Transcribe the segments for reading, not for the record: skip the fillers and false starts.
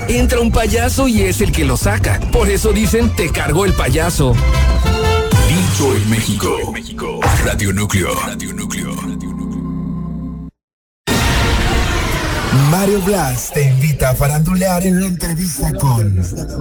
entra un payaso y es el que lo saca. Por eso dicen, te cargó el payaso. Dicho en México. Radio Núcleo. Mario Blas te invita a farandulear en la entrevista con...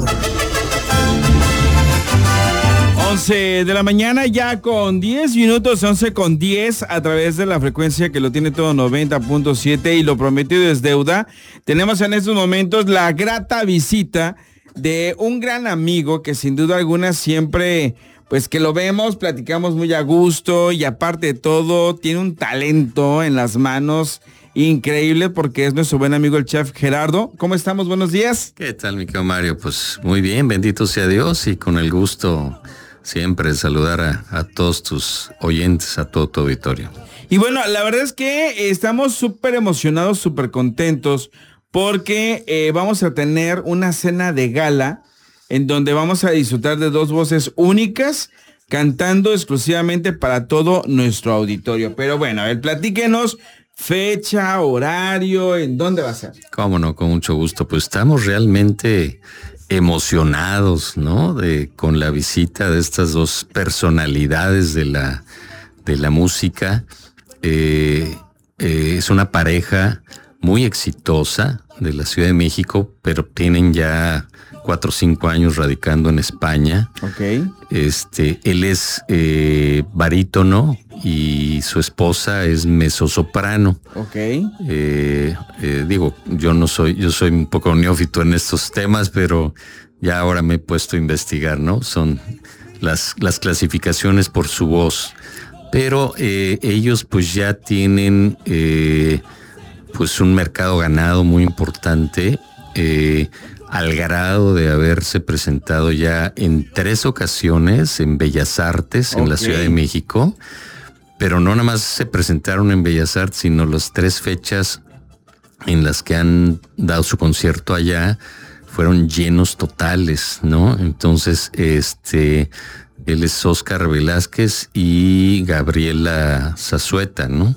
11 de la mañana ya con 10 minutos, 11:10 a través de la frecuencia que lo tiene todo 90.7 y lo prometido es deuda. Tenemos en estos momentos la grata visita de un gran amigo que sin duda alguna siempre, pues que lo vemos, platicamos muy a gusto y aparte de todo tiene un talento en las manos increíble porque es nuestro buen amigo el chef Gerardo. ¿Cómo estamos? Buenos días. ¿Qué tal, mi querido Mario? Pues muy bien, bendito sea Dios y con el gusto siempre saludar a todos tus oyentes, a todo tu auditorio. Y bueno, la verdad es que estamos súper emocionados, súper contentos porque vamos a tener una cena de gala en donde vamos a disfrutar de dos voces únicas cantando exclusivamente para todo nuestro auditorio. Pero bueno, a ver, platíquenos fecha, horario, ¿en dónde va a ser? Cómo no, con mucho gusto. Pues estamos realmente emocionados, ¿no? Con la visita de estas dos personalidades de la música. Es una pareja muy exitosa de la Ciudad de México, pero tienen ya 4 o 5 años radicando en España. Okay. Él es barítono y su esposa es mezzosoprano. Okay. Yo soy un poco neófito en estos temas, pero ya ahora me he puesto a investigar, ¿no? Son las clasificaciones por su voz. Pero ellos pues ya tienen pues un mercado ganado muy importante, al grado de haberse presentado ya en 3 ocasiones en Bellas Artes, en la Ciudad de México. Pero no nada más se presentaron en Bellas Artes, sino las 3 fechas en las que han dado su concierto allá fueron llenos totales, ¿no? Entonces, él es Óscar Velázquez y Gabriela Zazueta, ¿no?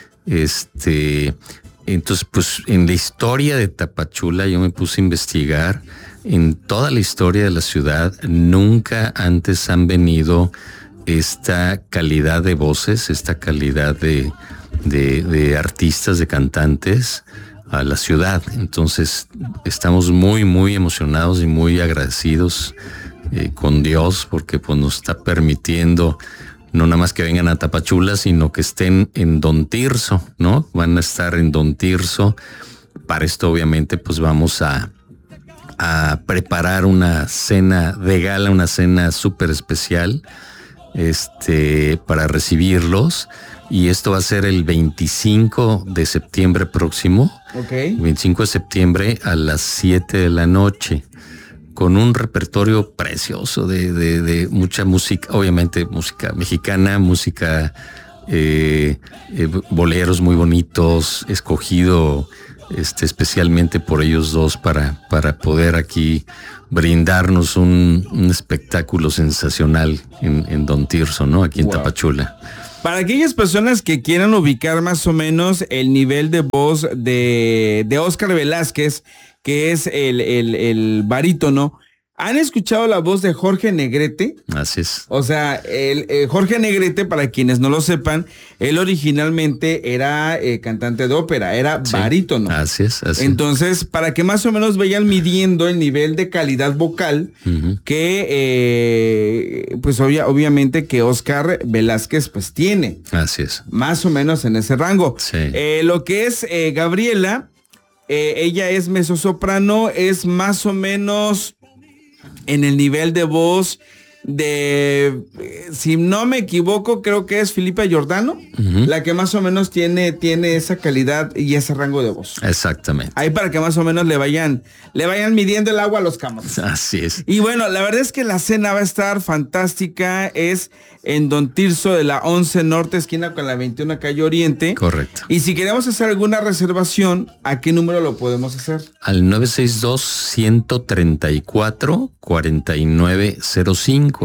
Entonces, pues en la historia de Tapachula yo me puse a investigar. En toda la historia de la ciudad nunca antes han venido esta calidad de voces, esta calidad de artistas, de cantantes a la ciudad. Entonces estamos muy, muy emocionados y muy agradecidos con Dios porque pues nos está permitiendo no nada más que vengan a Tapachula, sino que estén en Don Tirso, ¿no? Van a estar en Don Tirso. Para esto obviamente pues vamos a preparar una cena de gala, una cena súper especial para recibirlos, y esto va a ser el 25 de septiembre próximo. Okay. 25 de septiembre a las 7 de la noche, con un repertorio precioso de mucha música, obviamente música mexicana, música boleros muy bonitos, escogido especialmente por ellos dos para poder aquí brindarnos un espectáculo sensacional en Don Tirso, ¿no? Aquí en Tapachula. Para aquellas personas que quieran ubicar más o menos el nivel de voz de Óscar Velázquez, que es el barítono, ¿han escuchado la voz de Jorge Negrete? Así es. O sea, Jorge Negrete, para quienes no lo sepan, él originalmente era cantante de ópera, era barítono. Así es. Entonces, para que más o menos vayan midiendo el nivel de calidad vocal, que pues obviamente que Óscar Velázquez pues tiene. Así es. Más o menos en ese rango. Sí. Lo que es Gabriela, ella es mezzosoprano, es más o menos en el nivel de voz de, si no me equivoco, creo que es Filipa Giordano, la que más o menos tiene esa calidad y ese rango de voz. Exactamente. Ahí para que más o menos le vayan midiendo el agua a los camotes. Así es. Y bueno, la verdad es que la cena va a estar fantástica. Es en Don Tirso de la 11 Norte, esquina con la 21 calle Oriente. Correcto. Y si queremos hacer alguna reservación, ¿a qué número lo podemos hacer? Al 962-134-4905.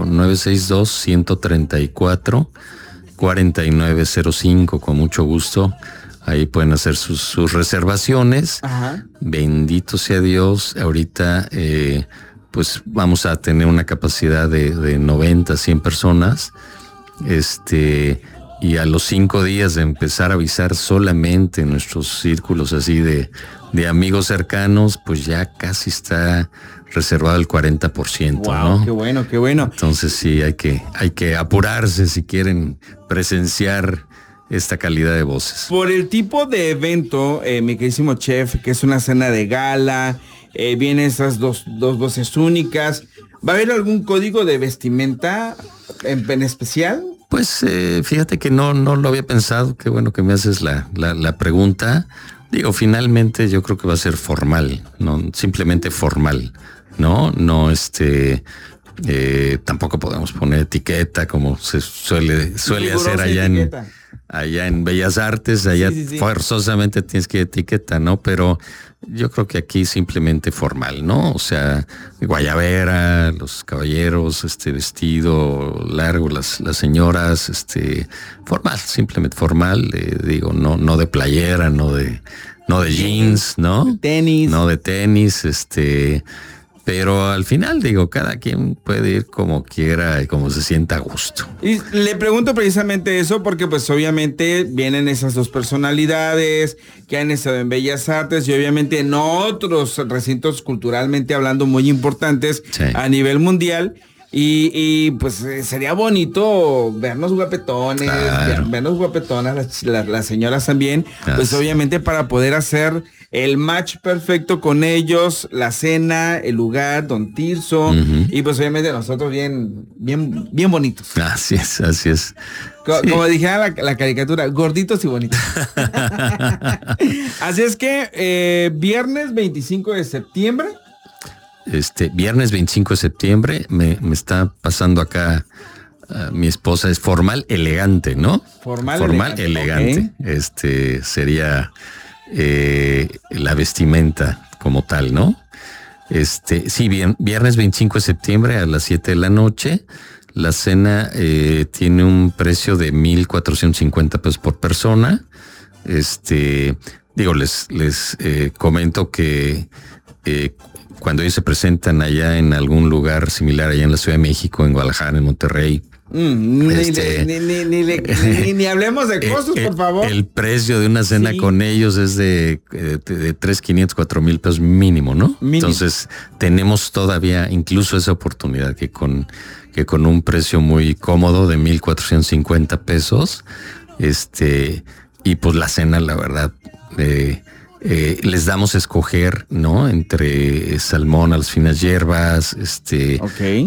962-134-4905. Con mucho gusto Ahí pueden hacer sus reservaciones. Ajá. Bendito sea Dios. Ahorita, pues vamos a tener una capacidad de 90, 100 personas. Y a los 5 días de empezar a avisar solamente en nuestros círculos así de amigos cercanos, pues ya casi está reservado el 40%, wow, ¿no? Qué bueno, qué bueno. Entonces sí, hay que apurarse si quieren presenciar esta calidad de voces. Por el tipo de evento, mi queridísimo chef, que es una cena de gala, vienen esas dos voces únicas, ¿va a haber algún código de vestimenta en especial? Pues fíjate que no lo había pensado. Qué bueno que me haces la pregunta. Digo, finalmente yo creo que va a ser formal, no simplemente formal, ¿no? No tampoco podemos poner etiqueta como se suele hacer allá en Bellas Artes. Allá sí. Forzosamente tienes que etiqueta, ¿no? Pero yo creo que aquí simplemente formal, ¿no? O sea, guayabera, los caballeros, vestido largo, las señoras, formal, simplemente formal, digo, no de playera, no de jeans, ¿no? No de tenis, pero al final, digo, cada quien puede ir como quiera y como se sienta a gusto. Y le pregunto precisamente eso porque pues obviamente vienen esas dos personalidades que han estado en Bellas Artes y obviamente en otros recintos culturalmente hablando muy importantes a nivel mundial. Y pues sería bonito vernos guapetones, claro. Vernos guapetonas, las señoras también, pues obviamente para poder hacer el match perfecto con ellos, la cena, el lugar, Don Tirso, y pues obviamente nosotros bien bonitos. Así es. Como dijera la caricatura, gorditos y bonitos. Así es que viernes 25 de septiembre. Viernes 25 de septiembre me está pasando acá mi esposa, es formal elegante, ¿no? Formal elegante. Okay. Sería la vestimenta como tal, ¿no? Sí, bien, viernes 25 de septiembre a las 7 de la noche. La cena tiene un precio de 1,450 pesos por persona. Digo, les comento que cuando ellos se presentan allá en algún lugar similar, allá en la Ciudad de México, en Guadalajara, en Monterrey. Ni hablemos de costos, por favor. El precio de una cena con ellos es de 3,500, 4,000 pesos mínimo, ¿no? Mínimo. Entonces, tenemos todavía incluso esa oportunidad que con un precio muy cómodo de 1,450 pesos, y pues la cena, la verdad, les damos a escoger, ¿no? Entre salmón a las finas hierbas, okay.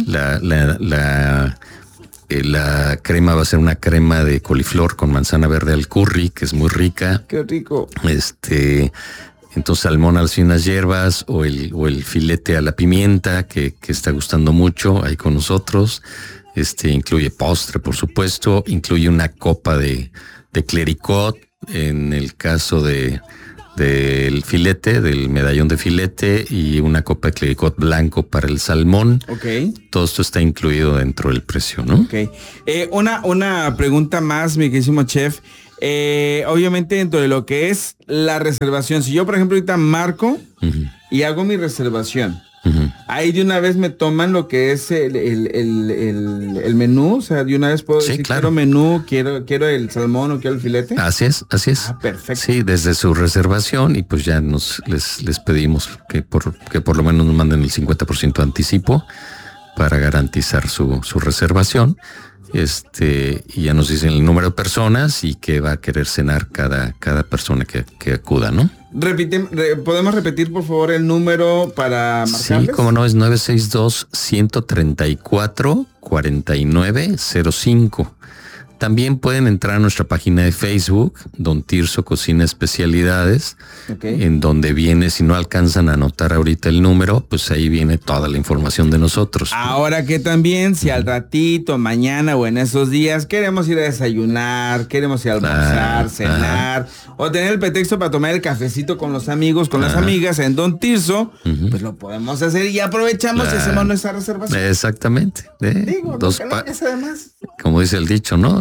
La crema va a ser una crema de coliflor con manzana verde al curry, que es muy rica. Qué rico. Entonces salmón a las finas hierbas o el filete a la pimienta, que está gustando mucho ahí con nosotros. Incluye postre, por supuesto, incluye una copa de clericot en el caso del filete, del medallón de filete, y una copa de clericot blanco para el salmón. Okay. Todo esto está incluido dentro del precio, ¿no? Okay. Una pregunta más, mi queridísimo chef. Obviamente dentro de lo que es la reservación, si yo por ejemplo ahorita marco y hago mi reservación, ahí de una vez me toman lo que es el menú, o sea, de una vez puedo decir, claro. Quiero menú, quiero el salmón o quiero el filete. Así es. Ah, perfecto. Sí, desde su reservación, y pues ya les pedimos que por lo menos nos manden el 50% de anticipo para garantizar su reservación. Y ya nos dicen el número de personas y qué va a querer cenar cada persona que acuda, ¿no? ¿Podemos repetir, por favor, el número para marcarles? Sí, como no, es 962-134-4905. También pueden entrar a nuestra página de Facebook, Don Tirso Cocina Especialidades, en donde viene, si no alcanzan a anotar ahorita el número, pues ahí viene toda la información de nosotros. Ahora que también, si al ratito, mañana o en esos días queremos ir a desayunar, queremos ir a almorzar, cenar, o tener el pretexto para tomar el cafecito con los amigos, con las amigas en Don Tirso, pues lo podemos hacer y aprovechamos y hacemos nuestra reservación. Exactamente. Digo, además. Como dice el dicho, ¿no?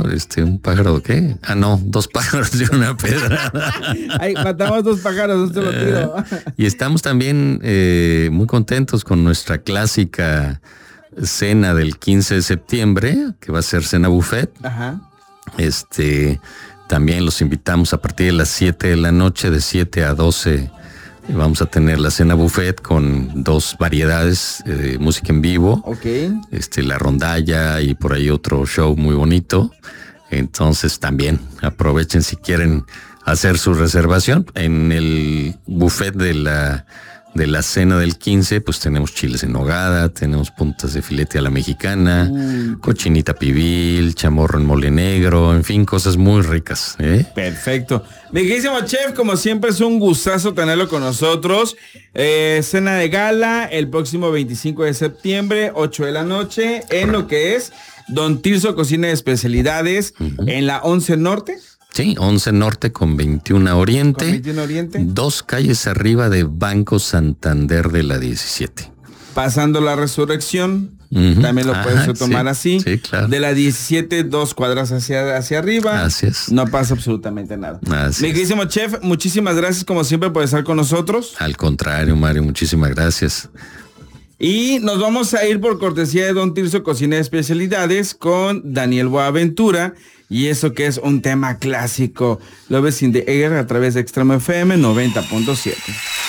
¿Un pájaro qué? Ah, no, 2 pájaros de una pedrada. Ay, matamos 2 pájaros, no te lo tiro. Y estamos también muy contentos con nuestra clásica cena del 15 de septiembre, que va a ser cena buffet. Ajá. También los invitamos a partir de las 7 de la noche, de 7 a 12. Vamos a tener la cena buffet con 2 variedades de música en vivo. Ok. La rondalla y por ahí otro show muy bonito. Entonces también aprovechen si quieren hacer su reservación. En el buffet de la cena del 15, pues tenemos chiles en nogada, tenemos puntas de filete a la mexicana, cochinita pibil, chamorro en mole negro, en fin, cosas muy ricas. Perfecto. Mi queridísimo chef, como siempre es un gustazo tenerlo con nosotros. Cena de gala el próximo 25 de septiembre, 8 de la noche, en lo que es Don Tirso Cocina de Especialidades, en la 11 Norte. Sí, 11 Norte con 21 Oriente. Con 21 Oriente. 2 calles arriba de Banco Santander de la 17. Pasando la Resurrección, también lo puedes tomar así. Sí, claro. De la 17, 2 cuadras hacia arriba. Así es. No pasa absolutamente nada. Así Mi queridísimo chef, muchísimas gracias como siempre por estar con nosotros. Al contrario, Mario, muchísimas gracias. Y nos vamos a ir por cortesía de Don Tirso Cocina de Especialidades con Daniel Boaventura. Y eso que es un tema clásico. Love is in the Air a través de Extremo FM 90.7.